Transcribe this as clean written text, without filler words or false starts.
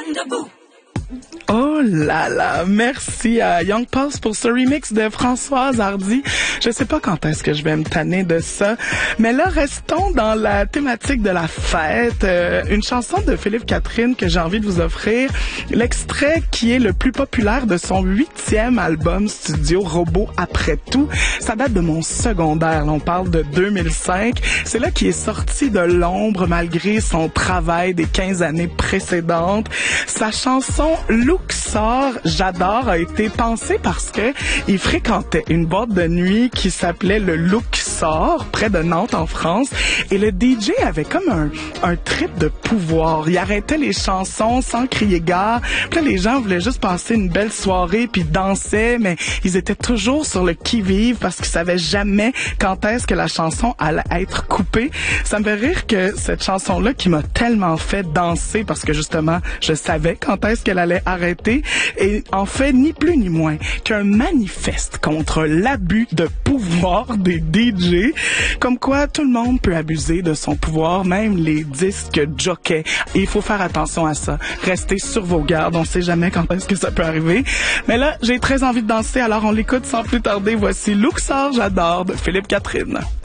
Oh là là, merci à Young Pulse pour ce remix de Françoise Hardy. Je sais pas quand est-ce que je vais me tanner de ça, mais là, restons dans la thématique de la fête. Une chanson de Philippe Catherine que j'ai envie de vous offrir. L'extrait qui est le plus populaire de son 8e album studio, Robot après tout. Ça date de mon secondaire, là, on parle de 2005. C'est là qu'il est sorti de l'ombre malgré son travail des 15 années précédentes. Sa chanson Luxor, j'adore, a été pensée parce que il fréquentait une boîte de nuit qui s'appelait le Luxor, près de Nantes en France, et le DJ avait comme un trip de pouvoir. Il arrêtait les chansons sans crier gare. Puis là, les gens voulaient juste passer une belle soirée puis dansaient, mais ils étaient toujours sur le qui-vive parce qu'ils savaient jamais quand est-ce que la chanson allait être coupée. Ça me fait rire que cette chanson-là qui m'a tellement fait danser parce que justement, je savais quand est-ce qu'elle allait arrêter, et en fait ni plus ni moins qu'un manifeste contre l'abus de pouvoir des DJ, comme quoi tout le monde peut abuser de son pouvoir, même les disques jockeys. Et il faut faire attention à ça. Restez sur vos gardes, on sait jamais quand est-ce que ça peut arriver. Mais là, j'ai très envie de danser, alors on l'écoute sans plus tarder. Voici Luxor, j'adore, de Philippe Catherine.